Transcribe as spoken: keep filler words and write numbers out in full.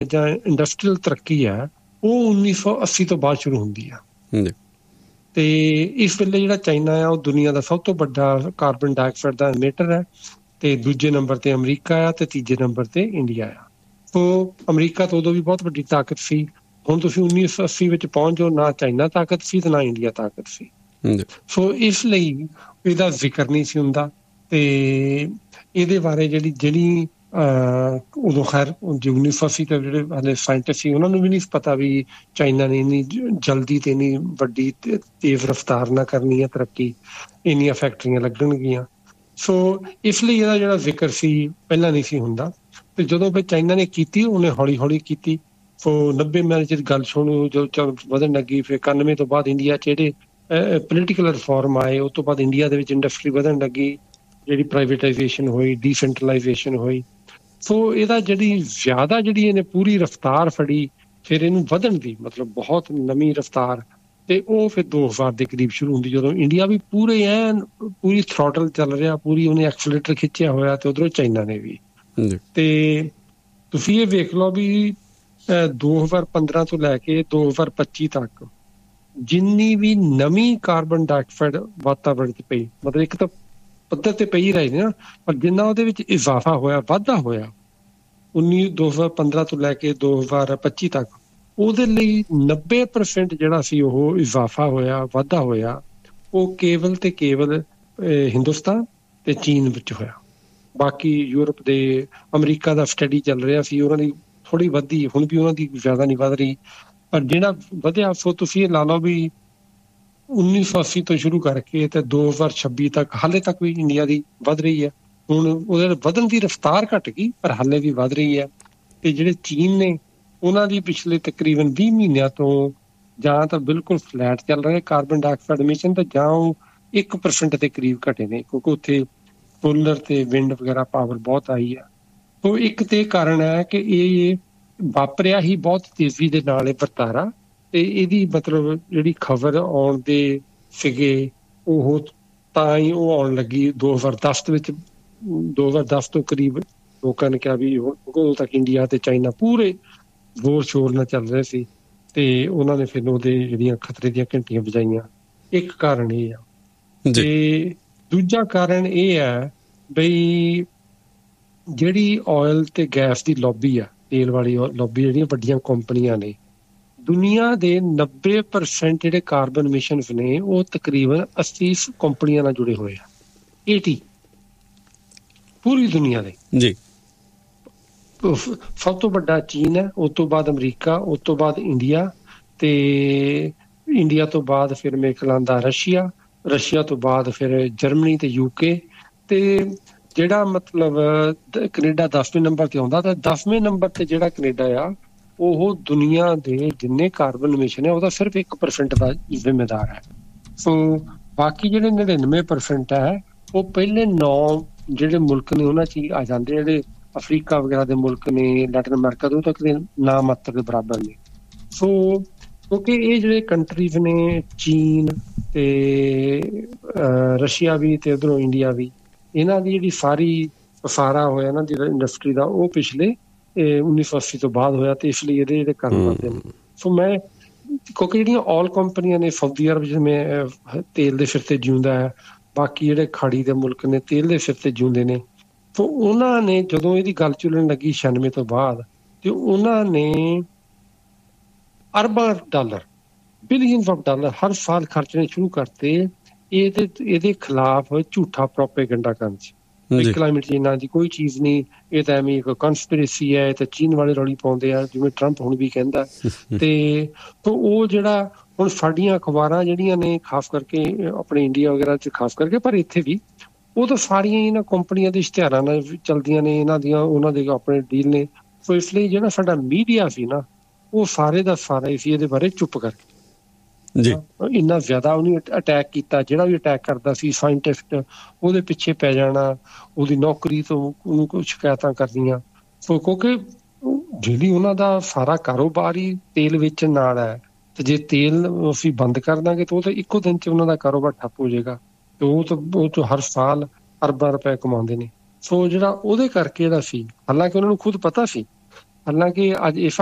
ਜਾਂ ਇੰਡਸਟਰੀਅਲ ਤਰੱਕੀ ਹੈ ਉਹ ਉੱਨੀ ਸੌ ਅੱਸੀ ਤੋਂ ਬਾਅਦ ਸ਼ੁਰੂ ਹੁੰਦੀ ਆ। ਤੇ ਇਸ ਵੇਲੇ ਜਿਹੜਾ ਚਾਈਨਾ ਆ ਉਹ ਦੁਨੀਆ ਦਾ ਸਭ ਤੋਂ ਵੱਡਾ ਕਾਰਬਨ ਡਾਈਆਕਸਾਈਡ ਦਾ ਐਮੀਟਰ ਹੈ, ਤੇ ਦੂਜੇ ਨੰਬਰ ਤੇ ਅਮਰੀਕਾ ਆ, ਤੇ ਤੀਜੇ ਨੰਬਰ ਤੇ ਇੰਡੀਆ ਆ। ਸੋ ਅਮਰੀਕਾ ਤੋਂ ਉਦੋਂ ਵੀ ਬਹੁਤ ਵੱਡੀ ਤਾਕਤ ਸੀ। ਹੁਣ ਤੁਸੀਂ ਉੱਨੀ ਸੌ ਅੱਸੀ ਵਿੱਚ ਪਹੁੰਚ ਜਾਓ, ਨਾ ਚਾਈਨਾ ਤਾਕਤ ਸੀ ਤੇ ਨਾ ਇੰਡੀਆ ਤਾਕਤ ਸੀ। ਸੋ ਇਸ ਲਈ ਇਹਦਾ ਜ਼ਿਕਰ ਨਹੀਂ ਸੀ ਹੁੰਦਾ, ਤੇ ਇਹਦੇ ਬਾਰੇ ਜਿਹੜੀ ਜਿਹੜੀ ਉਦੋਂ ਖੈਰ ਉੱਨੀ ਸੌ ਅੱਸੀ ਤੇ ਜਿਹੜੇ ਹਾਲੇ ਸਾਇੰਟਿਸਟ ਸੀ ਉਹਨਾਂ ਨੂੰ ਵੀ ਨਹੀਂ ਪਤਾ ਵੀ ਚਾਈਨਾ ਨੇ ਇੰਨੀ ਜਲਦੀ ਤੇ ਇੰਨੀ ਵੱਡੀ ਤੇਜ਼ ਰਫ਼ਤਾਰ ਨਾਲ ਕਰਨੀ ਹੈ ਤਰੱਕੀ, ਇੰਨੀਆਂ ਫੈਕਟਰੀਆਂ ਲੱਗਣਗੀਆਂ। ਸੋ ਇਸ ਲਈ ਇਹਦਾ ਜਿਹੜਾ ਜ਼ਿਕਰ ਸੀ ਪਹਿਲਾਂ ਨਹੀਂ ਸੀ ਹੁੰਦਾ, ਤੇ ਜਦੋਂ ਫਿਰ ਚਾਈਨਾ ਨੇ ਕੀਤੀ ਉਹਨੇ ਹੌਲੀ ਹੌਲੀ ਕੀਤੀ। ਸੋ ਨੱਬੇ ਮੈਂ ਜਿਹੜੀ ਗੱਲ ਸੁਣੋ ਜੋ ਚੱਲ ਵਧਣ ਲੱਗੀ, ਫਿਰ ਇਕਾਨਵੇਂ ਤੋਂ ਬਾਅਦ ਇੰਡੀਆ 'ਚ ਜਿਹੜੇ ਪੋਲੀਟੀਕਲ ਰਿਫਾਰਮ ਆਏ, ਉਸ ਤੋਂ ਬਾਅਦ ਇੰਡੀਆ ਦੇ ਵਿੱਚ ਇੰਡਸਟਰੀ ਵਧਣ ਲੱਗੀ, ਜਿਹੜੀ ਪ੍ਰਾਈਵੇਟਾਈਜ਼ੇਸ਼ਨ ਹੋਈ, ਡੀਸੈਂਟਰਲਾਈਜ਼ੇਸ਼ਨ ਹੋਈ। ਸੋ ਇਹਦਾ ਜਿਹੜੀ ਜ਼ਿਆਦਾ ਜਿਹੜੀ ਇਹਨੇ ਪੂਰੀ ਰਫ਼ਤਾਰ ਫੜੀ ਫਿਰ ਇਹਨੂੰ ਵਧਣ ਦੀ, ਮਤਲਬ ਬਹੁਤ ਨਵੀਂ ਰਫ਼ਤਾਰ, ਤੇ ਉਹ ਫਿਰ ਦੋ ਹਜ਼ਾਰ ਦੇ ਕਰੀਬ ਸ਼ੁਰੂ ਹੁੰਦੀ, ਜਦੋਂ ਇੰਡੀਆ ਵੀ ਪੂਰੇ ਐਨ ਪੂਰੀ ਥਰੋਟਲ ਚੱਲ ਰਿਹਾ, ਪੂਰੀ ਉਹਨੇ ਐਕਸਲੇਟਰ ਖਿੱਚਿਆ ਹੋਇਆ, ਤੇ ਉਧਰੋਂ ਚਾਈਨਾ ਨੇ ਵੀ। ਤੇ ਤੁਸੀਂ ਇਹ ਵੇਖ ਲਓ ਵੀ ਦੋ ਹਜ਼ਾਰ ਪੰਦਰਾਂ ਤੋਂ ਲੈ ਕੇ ਦੋ ਹਜ਼ਾਰ ਪੱਚੀ ਤੱਕ ਜਿੰਨੀ ਵੀ ਨਵੀਂ ਕਾਰਬਨ ਡਾਈਆਕਸਾਈਡ ਵਾਤਾਵਰਨ 'ਚ ਪਈ, ਮਤਲਬ ਇੱਕ ਤਾਂ ਪੱਧਰ ਤੇ ਪਈ ਰਹੇ ਨਾ, ਪਰ ਜਿੰਨਾ ਉਹਦੇ ਵਿੱਚ ਇਜ਼ਾਫਾ ਹੋਇਆ, ਵਾਧਾ ਹੋਇਆ ਉੱਨੀ ਦੋ ਹਜ਼ਾਰ ਪੰਦਰਾਂ ਤੋਂ ਲੈ ਕੇ ਦੋ ਹਜ਼ਾਰ ਪੱਚੀ ਤੱਕ, ਉਹਦੇ ਲਈ ਨੱਬੇ ਪਰਸੈਂਟ ਜਿਹੜਾ ਸੀ ਉਹ ਇਜ਼ਾਫਾ ਹੋਇਆ, ਵਾਧਾ ਹੋਇਆ, ਉਹ ਕੇਵਲ ਤੇ ਕੇਵਲ ਹਿੰਦੁਸਤਾਨ ਤੇ ਚੀਨ ਵਿੱਚ ਹੋਇਆ। ਬਾਕੀ ਯੂਰਪ ਦੇ, ਅਮਰੀਕਾ ਦਾ ਸਟੱਡੀ ਚੱਲ ਰਿਹਾ ਸੀ, ਉਹਨਾਂ ਦੀ ਥੋੜ੍ਹੀ ਵਧੀ, ਹੁਣ ਵੀ ਉਹਨਾਂ ਦੀ ਜ਼ਿਆਦਾ ਨਹੀਂ ਵੱਧ ਰਹੀ, ਪਰ ਜਿਹੜਾ ਵਧਿਆ ਸੋ ਤੁਸੀਂ ਇਹ ਲਾ ਲਓ ਵੀ ਉੱਨੀ ਸੌ ਅੱਸੀ ਤੋਂ ਸ਼ੁਰੂ ਕਰਕੇ ਤੇ ਦੋ ਹਜ਼ਾਰ ਛੱਬੀ ਤੱਕ ਹਾਲੇ ਤੱਕ ਵੀ ਇੰਡੀਆ ਦੀ ਵੱਧ ਰਹੀ ਹੈ। ਹੁਣ ਉਹਦੇ ਵਧਣ ਦੀ ਰਫ਼ਤਾਰ ਘੱਟ ਗਈ, ਪਰ ਹਾਲੇ ਵੀ ਵੱਧ ਰਹੀ ਹੈ। ਤੇ ਜਿਹੜੇ ਚੀਨ ਨੇ ਉਹਨਾਂ ਦੀ ਪਿਛਲੇ ਤਕਰੀਬਨ ਵੀਹ ਮਹੀਨਿਆਂ ਤੋਂ ਜਾਂ ਤਾਂ ਬਿਲਕੁਲ ਫਲੈਟ ਚੱਲ ਰਹੇ ਕਾਰਬਨ ਡਾਈਆਕਸਾਈਡ ਐਮਿਸ਼ਨ, ਤੇ ਜਾਂ ਉਹ ਇੱਕ ਪਰਸੈਂਟ ਦੇ ਕਰੀਬ ਘਟੇ ਨੇ, ਕਿਉਂਕਿ ਉੱਥੇ ਸੋਲਰ ਤੇ ਵਿੰਡ ਵਗੈਰਾ ਪਾਵਰ ਬਹੁਤ ਆਈ ਹੈ। ਸੋ ਇੱਕ ਤੇ ਕਾਰਨ ਹੈ ਕਿ ਇਹ ਵਾਪਰਿਆ ਹੀ ਬਹੁਤ ਤੇਜ਼ੀ ਦੇ ਨਾਲ ਇਹ ਵਰਤਾਰਾ, ਤੇ ਇਹਦੀ ਮਤਲਬ ਜਿਹੜੀ ਖਬਰ ਆਉਣ ਦੇ ਸੀਗੇ ਉਹ ਤਾਂ ਹੀ ਉਹ ਆਉਣ ਲੱਗੀ ਦੋ ਹਜ਼ਾਰ ਦਸ ਵਿੱਚ। ਦੋ ਹਜ਼ਾਰ ਦਸ ਤੋਂ ਕਰੀਬ ਲੋਕਾਂ ਨੇ ਕਿਹਾ ਵੀ ਉਦੋਂ ਤੱਕ ਇੰਡੀਆ ਤੇ ਚਾਈਨਾ ਪੂਰੇ ਜ਼ੋਰ ਸ਼ੋਰ ਨਾਲ ਚੱਲ ਰਹੇ ਸੀ, ਤੇ ਉਹਨਾਂ ਨੇ ਫਿਰ ਉਹਦੇ ਜਿਹੜੀਆਂ ਖਤਰੇ ਦੀਆਂ ਘੰਟੀਆਂ ਵਜਾਈਆਂ। ਇੱਕ ਕਾਰਨ ਇਹ ਆ, ਤੇ ਦੂਜਾ ਕਾਰਨ ਇਹ ਹੈ ਬਈ ਜਿਹੜੀ ਆਇਲ ਤੇ ਗੈਸ ਦੀ ਲੌਬੀ ਆ, ਤੇਲ ਵਾਲੀ ਲੌਬੀ, ਜਿਹੜੀਆਂ ਵੱਡੀਆਂ ਕੰਪਨੀਆਂ ਨੇ, ਦੁਨੀਆ ਦੇ ਨੱਬੇ ਪਰਸੈਂਟ ਜਿਹੜੇ ਕਾਰਬਨ ਐਮਿਸ਼ਨਸ ਨੇ ਉਹ ਤਕਰੀਬਨ ਅੱਸੀ ਕੰਪਨੀਆਂ ਨਾਲ ਜੁੜੇ ਹੋਏ ਆ। ਏਟੀ ਪੂਰੀ ਦੁਨੀਆ ਦੇ ਜੀ। ਸਭ ਤੋਂ ਵੱਡਾ ਚੀਨ ਹੈ, ਉਸ ਤੋਂ ਬਾਅਦ ਅਮਰੀਕਾ, ਉਸ ਤੋਂ ਬਾਅਦ ਇੰਡੀਆ, ਤੇ ਇੰਡੀਆ ਤੋਂ ਬਾਅਦ ਫਿਰ ਮੇਰੇ ਖਿਆਲ ਆਉਂਦਾ ਰਸ਼ੀਆ, ਰਸ਼ੀਆ ਤੋਂ ਬਾਅਦ ਫਿਰ ਜਰਮਨੀ ਤੇ ਯੂਕੇ, ਤੇ ਜਿਹੜਾ ਮਤਲਬ ਕੈਨੇਡਾ ਦਸਵੇਂ ਨੰਬਰ ਤੇ ਆਉਂਦਾ। ਤੇ ਦਸਵੇਂ ਨੰਬਰ ਤੇ ਜਿਹੜਾ ਕੈਨੇਡਾ ਆ ਉਹ ਦੁਨੀਆ ਦੇ ਜਿੰਨੇ ਕਾਰਬਨ ਐਮਿਸ਼ਨ ਹੈ ਉਹਦਾ ਸਿਰਫ ਇੱਕ ਪਰਸੈਂਟ ਦਾ ਜ਼ਿੰਮੇਦਾਰ ਹੈ। ਸੋ ਬਾਕੀ ਜਿਹੜੇ ਨੜਿਨਵੇਂ ਪਰਸੈਂਟ ਹੈ ਉਹ ਪਹਿਲੇ ਨੌ ਜਿਹੜੇ ਮੁਲਕ ਨੇ ਉਹਨਾਂ 'ਚ ਹੀ ਆ ਜਾਂਦੇ, ਜਿਹੜੇ ਅਫਰੀਕਾ ਵਗੈਰਾ ਦੇ ਮੁਲਕ ਨੇ, ਲੈਟਨ ਅਮਰੀਕਾ ਦੇ, ਉਹ ਤਾਂ ਕਿਤੇ ਨਾ ਮਾਤਰ ਦੇ ਬਰਾਬਰ ਨੇ। ਸੋ ਕਿਉਂਕਿ ਇਹ ਜਿਹੜੇ ਕੰਟਰੀਜ਼ ਨੇ, ਚੀਨ ਤੇ ਰਸ਼ੀਆ ਵੀ ਤੇ ਉੱਧਰੋਂ ਇੰਡੀਆ ਵੀ, ਇਹਨਾਂ ਦੀ ਜਿਹੜੀ ਸਾਰੀ ਪਸਾਰਾ ਹੋਇਆ ਇਹਨਾਂ ਦੀ ਇੰਡਸਟਰੀ ਦਾ ਉਹ ਪਿਛਲੇ ਉੱਨੀ ਸੌ ਅੱਸੀ ਤੋਂ ਬਾਅਦ ਹੋਇਆ, ਤੇ ਇਸ ਲਈ ਇਹਦੇ ਜਿਹੜੇ ਕਾਰਨ ਵੱਧਦੇ ਨੇ। ਸੋ ਮੈਂ ਕਿਉਂਕਿ ਜਿਹੜੀਆਂ ਆਲ ਕੰਪਨੀਆਂ ਨੇ, ਸਾਊਦੀ ਅਰਬ ਜਿਵੇਂ ਤੇਲ ਦੇ ਸਿਰ ਤੇ ਜਿਉਂਦਾ ਹੈ, ਬਾਕੀ ਜਿਹੜੇ ਖਾੜੀ ਦੇ ਮੁਲਕ ਨੇ ਤੇਲ ਦੇ ਸਿਰ ਤੇ ਜਿਉਂਦੇ ਨੇ, ਸੋ ਉਹਨਾਂ ਨੇ ਜਦੋਂ ਇਹਦੀ ਗੱਲ ਚੱਲਣ ਲੱਗੀ ਛਿਆਨਵੇਂ ਤੋਂ ਬਾਅਦ, ਤੇ ਉਹਨਾਂ ਨੇ ਅਰਬਾਂ ਡਾਲਰ, ਬਿਲੀਅਨਸ ਆਫ ਡਾਲਰ ਹਰ ਸਾਲ ਖਰਚਣੇ ਸ਼ੁਰੂ ਕਰਤੇ ਇਹਦੇ ਇਹਦੇ ਖਿਲਾਫ ਝੂਠਾ ਪ੍ਰੋਪੇਗੈਂਡਾ ਕਰਨ 'ਚ। ਕਲਾਈਮੇਟ ਚੇਂਜ ਨਾਂ ਦੀ ਕੋਈ ਚੀਜ਼ ਨਹੀਂ, ਇਹ ਤਾਂ ਐਵੇਂ ਇੱਕ ਕਨਸਪੀਰੇਸੀ ਹੈ, ਇਹ ਤਾਂ ਚੀਨ ਵਾਲੇ ਰੌਲੀ ਪਾਉਂਦੇ ਆ, ਜਿਵੇਂ ਟਰੰਪ ਹੁਣ ਵੀ ਕਹਿੰਦਾ। ਤੇ ਉਹ ਜਿਹੜਾ ਹੁਣ ਸਾਡੀਆਂ ਅਖਬਾਰਾਂ ਜਿਹੜੀਆਂ ਨੇ, ਖਾਸ ਕਰਕੇ ਆਪਣੇ ਇੰਡੀਆ ਵਗੈਰਾ 'ਚ ਖਾਸ ਕਰਕੇ, ਪਰ ਇੱਥੇ ਵੀ, ਉਹ ਤਾਂ ਸਾਰੀਆਂ ਇਹਨਾਂ ਕੰਪਨੀਆਂ ਦੇ ਇਸ਼ਤਿਹਾਰਾਂ ਨਾਲ ਚੱਲਦੀਆਂ ਨੇ, ਇਹਨਾਂ ਦੀਆਂ ਉਹਨਾਂ ਦੇ ਆਪਣੇ ਡੀਲ ਨੇ। ਸੋ ਇਸ ਲਈ ਜਿਹੜਾ ਸਾਡਾ ਮੀਡੀਆ ਸੀ ਨਾ, ਉਹ ਸਾਰੇ ਦਾ ਸਾਰਾ ਹੀ ਸੀ ਇਹਦੇ ਬਾਰੇ ਚੁੱਪ ਕਰਕੇ ਜੀ। ਇੰਨਾ ਜ਼ਿਆਦਾ ਉਹਨੇ ਅਟੈਕ ਕੀਤਾ, ਜਿਹੜਾ ਵੀ ਅਟੈਕ ਕਰਦਾ ਸੀ ਸਾਇੰਟਿਸਟ ਉਹਦੇ ਪਿੱਛੇ ਪੈ ਜਾਣਾ, ਉਹਦੀ ਨੌਕਰੀ ਤੋਂ ਉਹਨੂੰ ਕੋਈ ਸ਼ਿਕਾਇਤਾਂ ਕਰਨੀਆਂ। ਸੋ ਕਿਉਂਕਿ ਜਿਹੜੀ ਉਹਨਾਂ ਦਾ ਸਾਰਾ ਕਾਰੋਬਾਰ ਹੀ ਤੇਲ ਵੇਚਣ ਨਾਲ ਹੈ, ਤੇ ਜੇ ਤੇਲ ਅਸੀਂ ਬੰਦ ਕਰ ਦਾਂਗੇ ਤਾਂ ਉਹ ਤਾਂ ਇੱਕੋ ਦਿਨ 'ਚ ਉਹਨਾਂ ਦਾ ਕਾਰੋਬਾਰ ਠੱਪ ਹੋ ਜਾਏਗਾ, ਤੇ ਉਹ ਤਾਂ ਉਹ ਤੋਂ ਹਰ ਸਾਲ ਅਰਬਾਂ ਰੁਪਏ ਕਮਾਉਂਦੇ ਨੇ। ਸੋ ਜਿਹੜਾ ਉਹਦੇ ਕਰਕੇ ਜਿਹੜਾ ਸੀ, ਹਾਲਾਂਕਿ ਉਹਨਾਂ ਨੂੰ ਖੁਦ ਪਤਾ ਸੀ ਹਾਲਾਂਕਿ ਅੱਜ ਇਸ